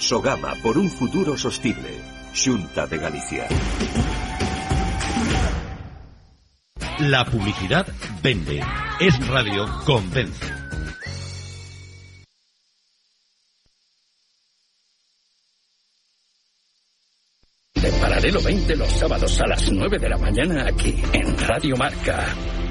Sogama, por un futuro sostible. Xunta de Galicia. La publicidad vende. Es Radio Convence. De Paralelo 20 los sábados a las 9 de la mañana aquí en Radio Marca.